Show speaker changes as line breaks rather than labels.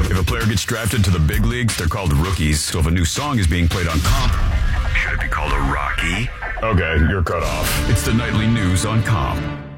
If a player gets drafted to the big leagues, they're called rookies. So if a new song is being played on Comp, should it be called a Rocky? Okay, you're cut off. It's the nightly news on Comp.